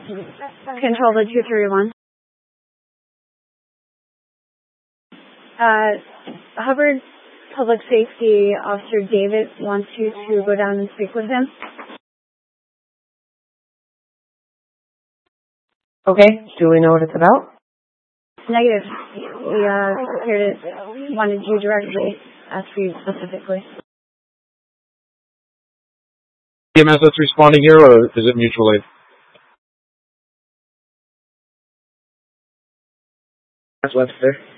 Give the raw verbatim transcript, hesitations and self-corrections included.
Control to two three one. Uh, Hubbard Public Safety Officer David wants you to go down and speak with him. Okay, do we know what it's about? Negative. We uh, here to, wanted you directly, ask for you specifically. E M S that's responding here, or is it mutual aid? That's Webster.